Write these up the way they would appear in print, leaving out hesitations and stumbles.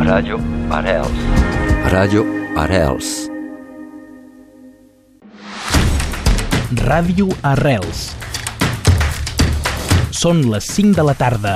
Ràdio Arrels. Ràdio Arrels. Ràdio Arrels. Són les 5 de la tarda.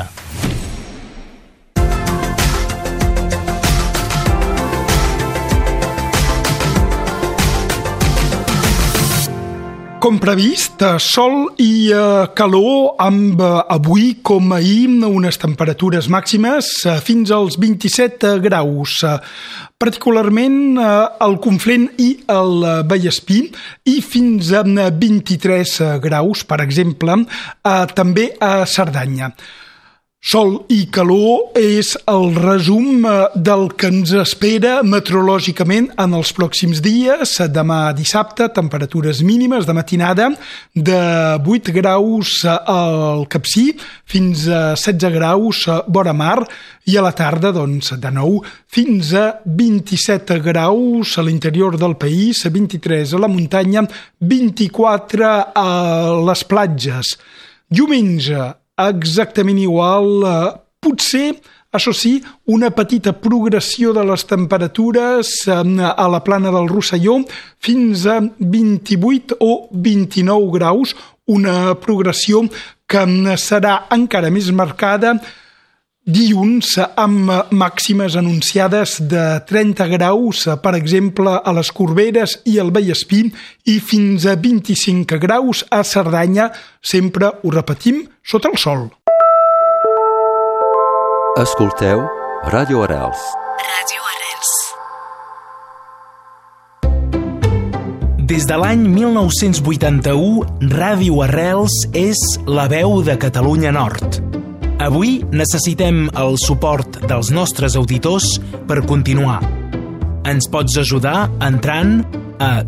Com previst, sol i calor amb avui com ahir unes temperatures màximes fins als 27 graus, particularment al Conflent i al Vallespí, i fins a 23 graus, per exemple, també a Cerdanya. Sol i calor és el resum del que ens espera meteorològicament en els pròxims dies. Demà dissabte, temperatures mínimes de matinada de 8 graus al Capcir fins a 16 graus vora mar, i a la tarda, doncs, de nou, fins a 27 graus a l'interior del país, 23 a la muntanya, 24 a les platges. Diumenge, exactament igual, potser, això sí, una petita progressió de les temperatures a la plana del Rosselló fins a 28 o 29 graus, una progressió que serà encara més marcada dilluns amb màximes anunciades de 30 graus, per exemple, a les Corberes i al Vallespí, i fins a 25 graus a Cerdanya, sempre, ho repetim, sota el sol. Escolteu Ràdio Arrels. Ràdio Arrels. Des de l'any 1981, Ràdio Arrels és la veu de Catalunya Nord. Avui necessitem el suport dels nostres auditors per continuar. Ens pots ajudar entrant a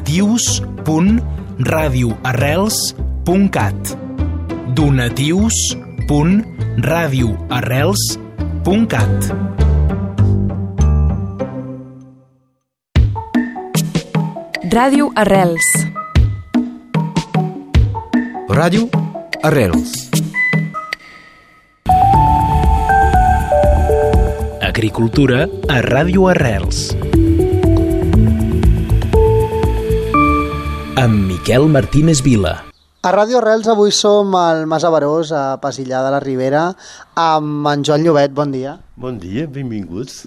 donatius.radioarrels.cat donatius.radioarrels.cat. Ràdio Arrels. Ràdio Arrels. Agricultura a Ràdio Arrels. Amb Miquel Martínez Vila. A Ràdio Arrels avui som al Mas Averós, a Pasillà de la Ribera, amb en Joan Llobet. Bon dia. Bon dia, benvinguts.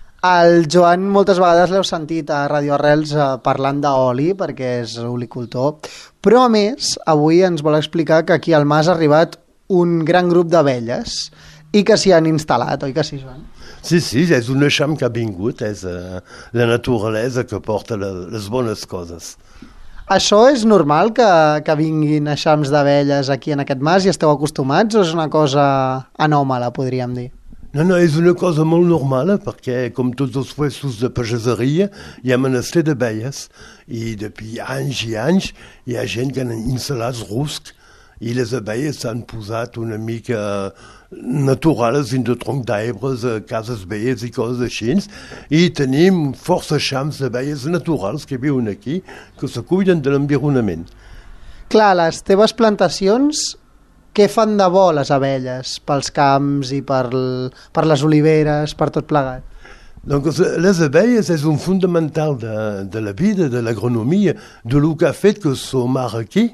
El Joan moltes vegades l'heu sentit a Ràdio Arrels parlant d'oli, perquè és olicultor, però a més avui ens vol explicar que aquí al Mas ha arribat un gran grup d'abelles i que s'hi han instal·lat, oi que sí, Joan? Sí, és un eixam que ha vingut, és la naturalesa que porta les bones coses. Això és normal que vinguin eixams d'abelles aquí en aquest mas i esteu acostumats, o és una cosa anòmala, podríem dir? No, és una cosa molt normal, perquè com tots els puestos de pageseria hi ha menester d'abelles, i depuis anys i anys hi ha gent que han instal·lat ruscs, i les abelles s'han posat una mica naturals dins de tronc d'arbres, cases velles i coses així, i tenim força eixams d'abelles naturals que viuen aquí, que se cuiden de l'environament. Clar, les teves plantacions, què fan de bo les abelles pels camps i per les oliveres, per tot plegat? Donc, les abelles és un fonamental de la vida, de l'agronomia, de lo que ha fet que som ara aquí,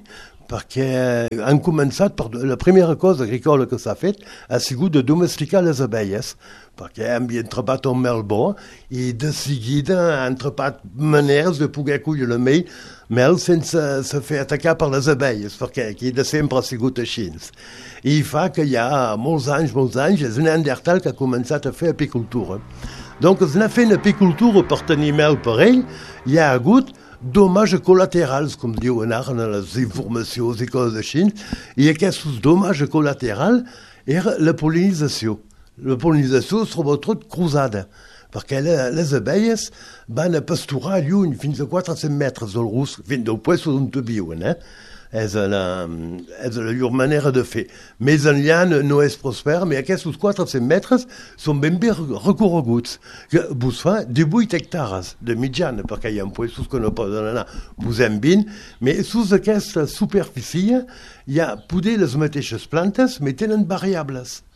perquè han començat per la primera cosa agrícola que s'ha fet ha sigut de domesticar les abelles, perquè havien trobat un mel bo i de seguida han trobat maneres de poder collir el mel sense se fer atacar per les abelles, perquè aquí de sempre ha sigut així. I fa que hi ha molts anys, és un Neandertal que ha començat a fer apicultura. Donc, es anar fent apicultura per tenir mel per ell, hi ha hagut dommages col·laterals, com diuen ara en les informacions i coses així, i aquests dommages col·laterals era la pol·linització. La pol·linització, sobretot, cruzada, perquè les abelles van a pasturar lluny, fins a 400 metres del rusc, fins al puesto on viuen, És la llur manera de fer. Més enllà no és prosper, però aquests 400 metres són ben bé recorreguts. Vos fa 18 hectares de mitjana, perquè hi ha puestos que no poden anar. Posem 20, però sus aquesta superfície hi ha poder les mateixes plantes, però tenen variables.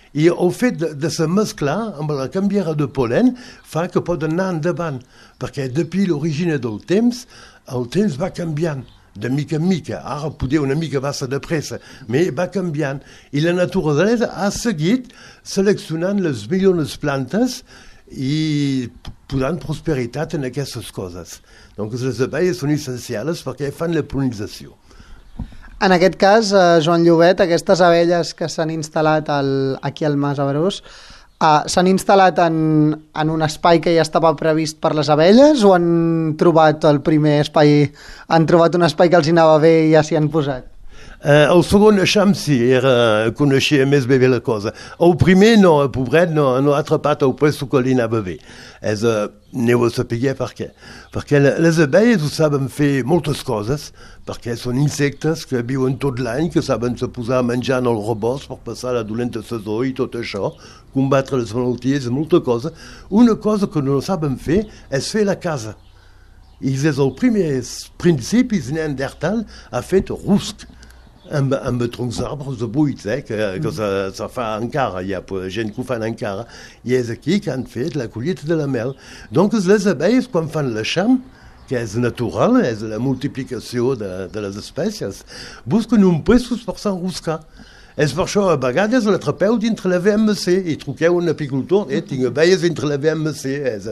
I el fet de se mesclar amb la canviera de pol·len fa que poden anar endavant, perquè depuis l'origine del temps, el temps va canviant de mica en mica. Ara poder una mica va ser de pressa, però va canviant. I la naturalesa ha seguit seleccionant les millors plantes i posant prosperitat en aquestes coses. Donc les abelles són essencials perquè fan la pol·linització. En aquest cas, Joan Llobet, aquestes abelles que s'han instal·lat aquí al Mas Abrós, s'han instal·lat en un espai que ja estava previst per les abelles o han trobat el primer espai, han trobat un espai que els anava bé i ja s'hi han posat? El segon eixam sí, coneixia més bé la cosa. El primer no, el pobret no ha atrapat el puesto que li anava bé. Aneu a saber per què. Perquè les abelles ho saben fer moltes coses, perquè són insectes que viuen tot l'any, que saben se posar a menjar en el rebost per passar la dolenta saison i tot això, combatre les malalties i molta cosa. Una cosa que no saben fer és fer la casa. I des del primer principi, Neandertal ha fet rusc. amb troncs d'arbres de buits, que se fa encara, hi ha gent que ho fan encara, i és aquí que han fet la collita de la mel. Donc les abelles, quan fan l'eixam, que és natural, és la multiplicació de les espècies, busquen un puestos per s'enroscar. És per això, a vegades, l'atrapeu dintre la VMC i truqueu un apicultor, tinc abelles dintre la VMC,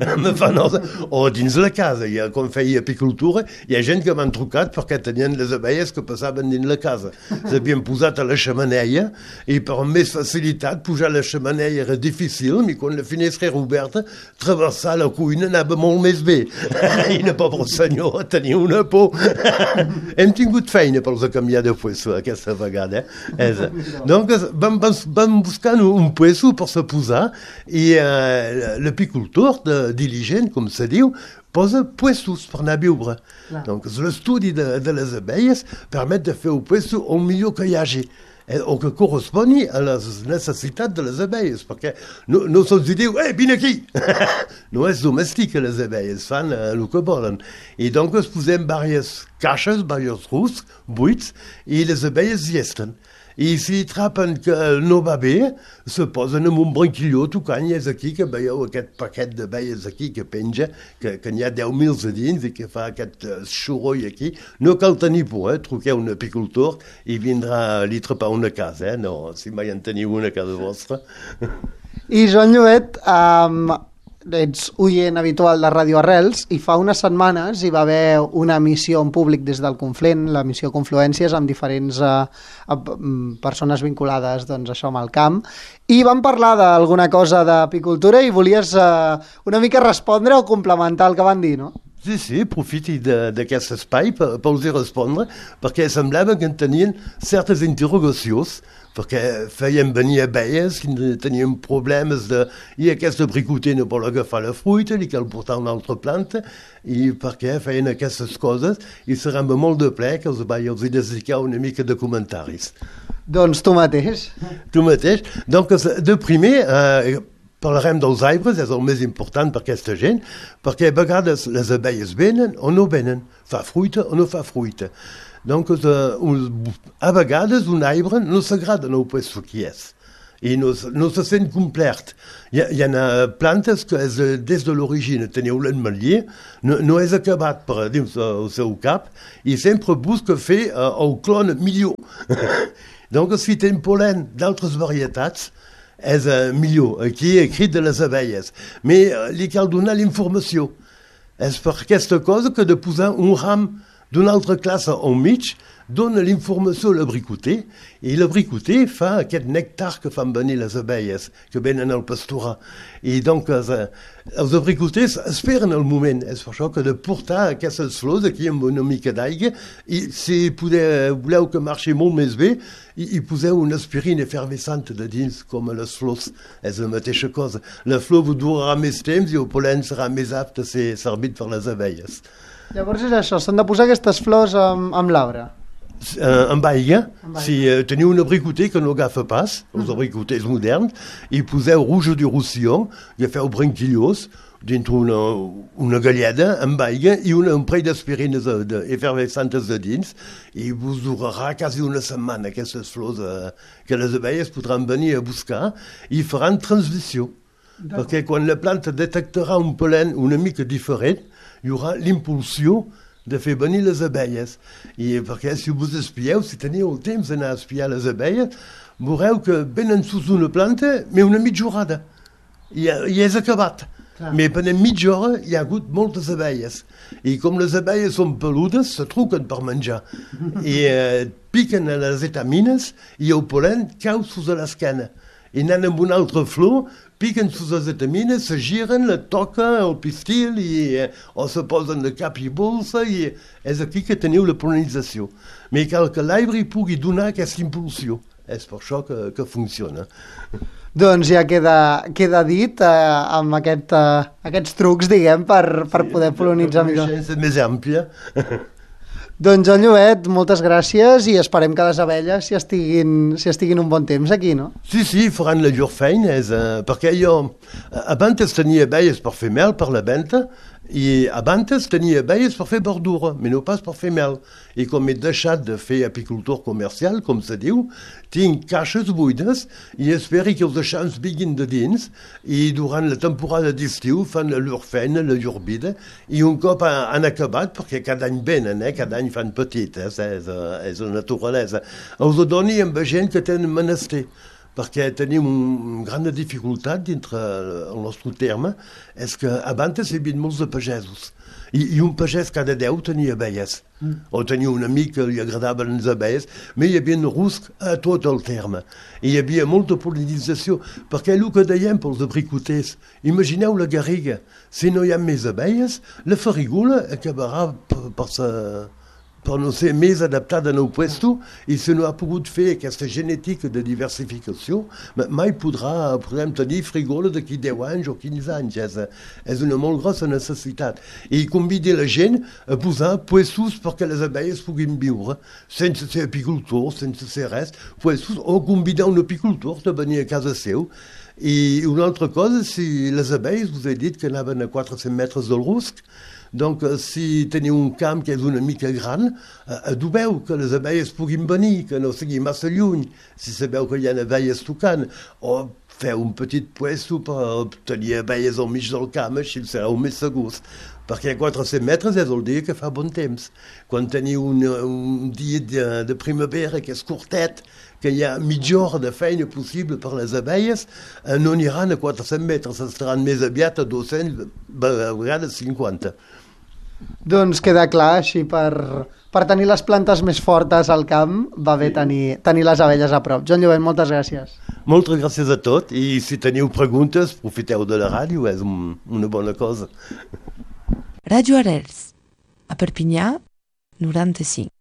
o dins la casa. Quan feia apicultura, hi ha gent que m'han trucat perquè tenien les abelles que passaven dins la casa. S'havien posat a la xemeneia i per més facilitat pujar a la xemeneia era difícil, i quan la finestra era oberta, travessar la cuina anava molt més bé. I una pobra senyora tenia una por. Hem tingut feina per canviar de puesto aquesta vegada. Donc vam buscant un puesto per se posar i l'apicultor diligent, com se diu, posa puestos per anar a viure. Donc l'estudi de les abelles permet de fer un puesto el millor que hi hagi o que correspongui a les necessitats de les abelles, perquè no se'ls diu, vine aquí! No és domèstic, les abelles fan el que volen. I donc es posem diverses caixes, diversos trus, buits, i les abelles hi estan. I si trapen que no va bé, se posen en un branquilló tocant, i és aquí que veieu aquest paquet d'abelles aquí que penja, que n'hi ha 10.000 a dins i que fa aquest xoroll aquí. No cal tenir por, truqueu un apicultor i vindrà li trepar una casa, no, si mai en teniu una a casa vostra. I Joan Llobet, ets oient habitual de Ràdio Arrels i fa unes setmanes hi va haver una emissió en públic des del Conflent, la missió Confluències, amb diferents persones vinculades amb el camp, i vam parlar d'alguna cosa d'apicultura i volies una mica respondre o complementar el que van dir, no? Sí, aprofiti d'aquest espai per els respondre, perquè semblava que en tenien certes interrogacions, perquè feien venir abelles que tenien problemes i aquest abricoter no vol agafar la fruita, li cal portar una altra planta, i perquè feien aquestes coses, i serà amb molt de ple que els vaig dedicar una mica de comentaris. Doncs tu mateix. Tu mateix. Donc, de primer, parlarem dels arbres, és el més important per aquesta gent, perquè a vegades les abelles venen o no venen, fa fruita o no fa fruita. Donc, a vegades un arbre no s'agrada en el puesto que és i no se sent complet. Hi ha plantes que des de l'origine teniu l'ametller, no és acabat per dins el seu cap i sempre busca fer el clon millor. Donc, si tenen pol·len d'altres varietats, és millor. Aquí he escrit de les abelles. Però li cal donar l'informació. És per aquesta cosa que de posar un ram d'una altra classe al mig dona l'informació a l'abricoter i l'abricoter fa aquest nèctar que fan venir les abelles que venen al pasturar. I donc els abricoters esperen el moment. És per això que de portar aquestes flors aquí amb una mica d'aigua i si voleu que marxi molt més bé i poseu una aspirina efervescent de dins com a les flors. És la mateixa cosa. La flor vous durarà més temps i el pol·len serà més apte a ser servit per les abelles. Llavors és això, s'han de posar aquestes flors amb l'arbre. amb aigua. Si teniu un abricoter que no agafa pas, els abricoters moderns, i poseu rouge du roussillon, agafeu branquillós, dintre una galleda amb aigua i un parell d'aspirines efervescentes de dins, i vos durarà quasi una setmana aquestes flors que les abelles podran venir a buscar i faran transmissió. Perquè quan la planta detectarà un pol·len una mica diferent, hi haurà l'impulsió de fer venir les abelles. I perquè si vos espieu, si teniu el temps d'anar a espiar les abelles, veureu que venen sus una planta, però una mitja horada. I és acabat. Però per mitja hora hi ha hagut moltes abelles. I com les abelles són peludes, se truquen per menjar. I piquen a les etamines i el pol·len cau sus a l'esquena. I anant amb una altra flor, piquen sus les etamines, se giren, la toquen el pistil o se posen de cap i bolsa i és aquí que teniu la pol·lenització. Però cal que l'arbre pugui donar aquesta impulsió. És per això que funciona. Doncs ja queda dit amb aquests trucs, diguem, per poder pol·lenitzar millor. La coneixença més àmplia. Doncs Joan Llobet, moltes gràcies i esperem que les abelles s'hi estiguin un bon temps aquí, no? Sí, faran la llur feina, perquè jo abans tenia abelles per fer mel per la venda i abans tenia abelles per fer verdura, però no pas per fer mel. I com he deixat de fer apicultor comercial, com se diu, tinc caixes buides i espero que els eixams vinguin de dins i durant la temporada d'estiu fan la llur feina, la llur vida, i un cop han acabat, perquè cada any venen, cada any fan petites, és la naturalesa, els doni amb gent que tenen menester, perquè tenim una gran dificultat dintre el nostre terme, és que abans hi havia molts de pagesos, i un pagès cada 10 tenia abelles, o tenia un amic que li agradaven les abelles, però hi havia rusc a tot el terme, i hi havia molta pol·linització, perquè el que dèiem pels abricoters, imagineu la garriga, si no hi ha més abelles, la farigula acabarà per no ser més adaptada al puesto, i si no ha pogut fer aquesta genètica de diversificació, mai podrem tenir frigola d'aquí 10 anys o 15 anys. És una molt grossa necessitat. I convidar la gent a posar puestos perquè les abelles puguin viure, sense ser apicultor, sense ser res, puestos, o convidar un apicultor de venir a casa seu. I una altra cosa, si les abelles, us he dit que anaven a 400 metres del rusc, donc si teniu un camp que és una mica gran, adubeu que les abelles puguin venir, que no sigui massa lluny, si sabeu que hi ha abelles tocant, o feu un petit puesto per tenir abelles al mig del camp, així sereu més segurs. Perquè a 400 metres és el dia que fa bon temps. Quan teniu un dia de primavera que és curtet, que hi ha mitja hora de feina possible per les abelles, no aniran a 400 metres, estaran més aviat a 200, a vegades 50. Doncs queda clar, així per tenir les plantes més fortes al camp va bé tenir les abelles a prop. Joan Llobet, moltes gràcies. Moltes gràcies a tot, i si teniu preguntes, profiteu de la ràdio, és una bona cosa. Ràdio Arrels, a Perpinyà, 95.